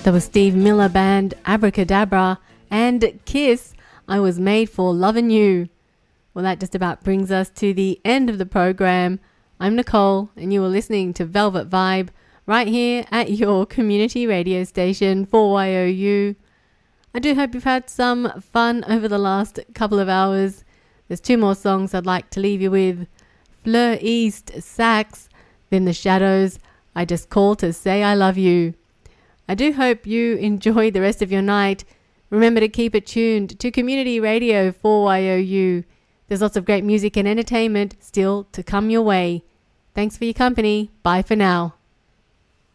That was Steve Miller Band, Abracadabra, and Kiss, I Was Made for Lovin' You. Well, that just about brings us to the end of the program. I'm Nicole, and you are listening to Velvet Vibe right here at your community radio station 4YOU. I do hope you've had some fun over the last couple of hours. There's two more songs I'd like to leave you with. Fleur East, Sax, then The Shadows, I Just Call to Say I Love You. I do hope you enjoy the rest of your night. Remember to keep it tuned to Community Radio 4YOU. There's lots of great music and entertainment still to come your way. Thanks for your company. Bye for now.